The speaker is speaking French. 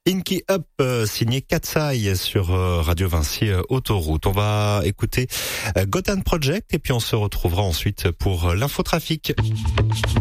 Inky Up, signé Katsai sur Radio Vinci Autoroute. On va écouter Gotham Project et puis on se retrouvera ensuite pour l'infotrafic.